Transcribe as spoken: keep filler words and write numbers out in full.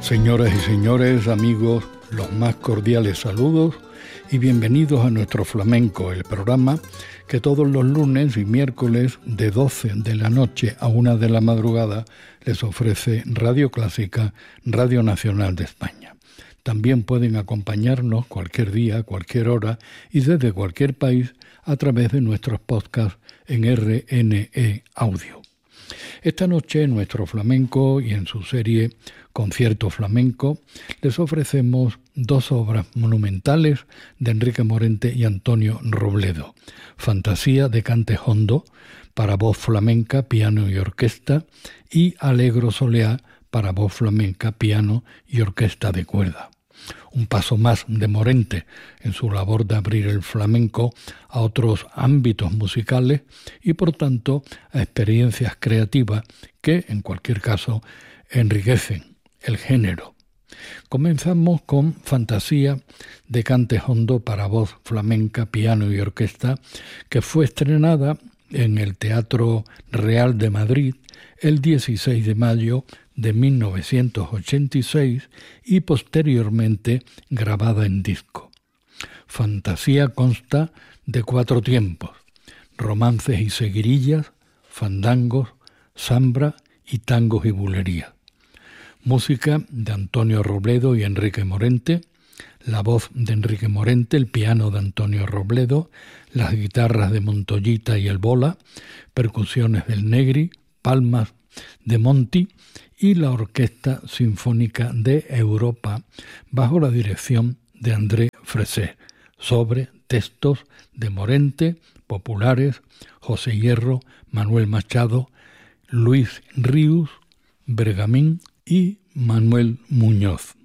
Señoras y señores, amigos, los más cordiales saludos y bienvenidos a Nuestro Flamenco, el programa que todos los lunes y miércoles de doce de la noche a una de la madrugada les ofrece Radio Clásica, Radio Nacional de España. También pueden acompañarnos cualquier día, cualquier hora y desde cualquier país a través de nuestros podcasts en R N E Audio. Esta noche en Nuestro Flamenco y en su serie Concierto Flamenco les ofrecemos dos obras monumentales de Enrique Morente y Antonio Robledo: Fantasía de Cante Hondo para voz flamenca, piano y orquesta, y Allegro Soleá para voz flamenca, piano y orquesta de cuerda. Un paso más de Morente en su labor de abrir el flamenco a otros ámbitos musicales y, por tanto, a experiencias creativas que, en cualquier caso, enriquecen el género. Comenzamos con Fantasía de Cante Hondo para voz flamenca, piano y orquesta, que fue estrenada en el Teatro Real de Madrid el dieciséis de mayo de mil novecientos ochenta y seis y posteriormente grabada en disco. Fantasía consta de cuatro tiempos: romances y seguirillas, fandangos, zambra y tangos y bulerías. Música de Antonio Robledo y Enrique Morente, la voz de Enrique Morente, el piano de Antonio Robledo, las guitarras de Montoyita y el Bola, percusiones del Negri, palmas de Monti y la Orquesta Sinfónica de Europa bajo la dirección de André Fresé, sobre textos de Morente, populares, José Hierro, Manuel Machado, Luis Ríos, Bergamín y Manuel Muñoz.